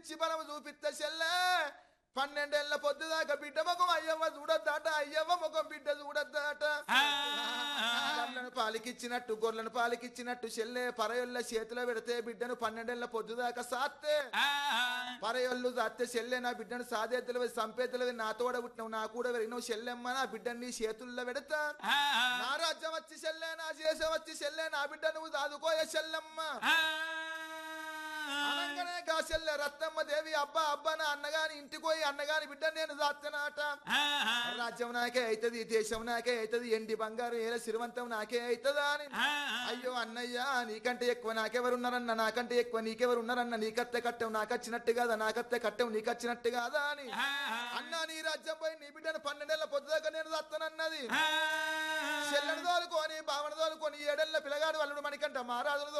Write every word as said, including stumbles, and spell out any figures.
చిబరం చూపిత్త చెల్లె పన్నెండేళ్ల పొద్దుదాకా బిడ్డ ముఖం అయ్యవ్వ చూడద్దాట అయ్యవ్వ ముఖం బిడ్డ చూడద్దాట గొర్రెలను పాలికిచ్చినట్టు గొర్రెలను పాలికిచ్చినట్టు చెల్లె పరయొల్ల చేతిలో పెడితే బిడ్డను పన్నెండేళ్ల పొద్దుదాకా సాత్తే పరయొల్లు సాత్తే చెల్లె నా బిడ్డను సాదేతులు సంపేతులు నా తోడ పుట్టినవు నా కూడా వెరిగినవు చెల్లెమ్మ నా బిడ్డని నీ చేతుల్లో పెడతా నా రాజ్యం వచ్చి చెల్లె నా చేసే వచ్చి చెల్లె నా బిడ్డ నువ్వు దాదుకోయే చెల్లెమ్మ అనగానే కాసెల్లె రత్నమ్మ దేవి అబ్బా అబ్బా నా అన్నగాని ఇంటికి పోయి అన్నగాని బిడ్డ నేను దాత్తనాట రాజ్యం నాకే అవుతుంది దేశం నాకే అవుతుంది ఎండి బంగారు ఏల సిరివంతం నాకే అవుతుందా అని అయ్యో అన్నయ్య నీకంటే ఎక్కువ నాకెవరున్నారన్న నాకంటే ఎక్కువ నీకెవరున్నారన్న నీకత్తే కట్టెవు నాకొచ్చినట్టు కాదా నాకత్తే కట్టెవు నీకొచ్చినట్టు కాదా అని అన్న నీ రాజ్యం పోయి నీ బిడ్డను పన్నెండేళ్ల పొద్దుదాకా నేను దాత్తనన్నది చెల్లెను తోలుకొని బావను తోలుకొని ఏడేళ్ల పిల్లగాడు వాళ్ళు మనకంట మహారాజులు